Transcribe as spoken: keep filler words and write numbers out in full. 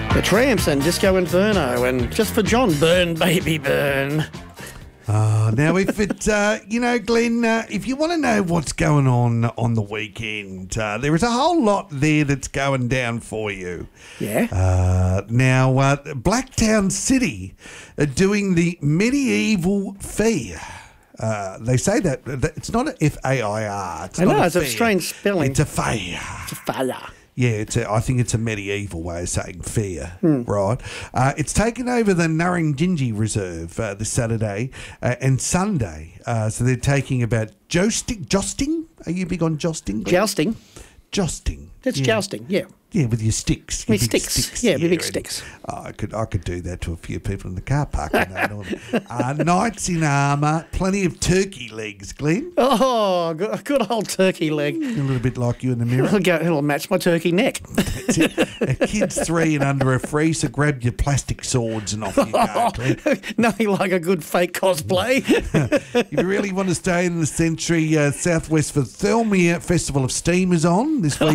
The Tramps and Disco Inferno, and Just for John, burn, baby, burn. Uh, now, if it, uh, you know, Glenn, uh, if you want to know what's going on on the weekend, uh, there is a whole lot there that's going down for you. Yeah. Uh, now, uh, Blacktown City are doing the medieval fair. Uh, they say that, that it's not a F A I R. It's I not know, a it's a fair. strange spelling. It's a fair. It's a fire. Yeah, it's a, I think it's a medieval way of saying fair, Hmm. right? Uh, it's taken over the Nurringinji Reserve uh, this Saturday uh, and Sunday. Uh, so they're taking about jousting. Jousting? Are you big on jousting? Glenn? Jousting. Jousting. It's yeah. jousting, yeah. Yeah, with your sticks. Your With big sticks. Yeah, with big and, sticks. oh, I could I could do that to a few people in the car park. You know, uh, knights in armour, plenty of turkey legs, Glenn. Oh, good, good old turkey leg. A little bit like you in the mirror. It'll, go, it'll match my turkey neck. That's it. Uh, kids three and under are free, so grab your plastic swords and off you go, Glenn. Nothing like a good fake cosplay. If you really want to stay in the century, uh, Southwest for Thelmia Festival of Steam is on this week.